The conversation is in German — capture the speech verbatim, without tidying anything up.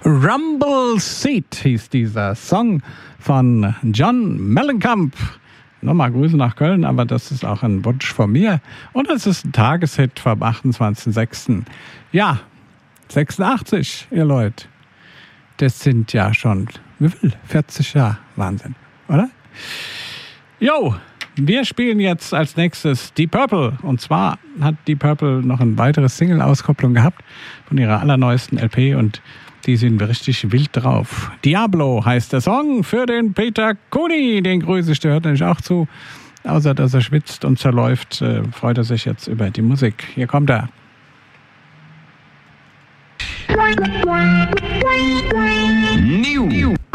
Rumble Seat hieß dieser Song von John Mellencamp. Nochmal Grüße nach Köln, aber das ist auch ein Wunsch von mir. Und es ist ein Tageshit vom achtundzwanzigsten sechsten Ja, sechsundachtzig, ihr Leute. Das sind ja schon, wie viel? vierzig Jahre. Wahnsinn, oder? Jo, wir spielen jetzt als nächstes Deep Purple. Und zwar hat Deep Purple noch ein weiteres Single-Auskopplung gehabt von ihrer allerneuesten L P und die sind richtig wild drauf. Diablo heißt der Song für den Peter Kuni. Den grüße ich, der hört nämlich auch zu. Außer dass er schwitzt und zerläuft, äh, freut er sich jetzt über die Musik. Hier kommt er. New.